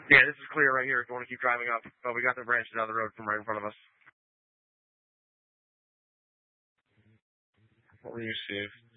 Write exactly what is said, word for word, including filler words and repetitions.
Yeah, this is clear right here if you want to keep driving up. But we got the branches out of the road from right in front of us. What were you, Steve?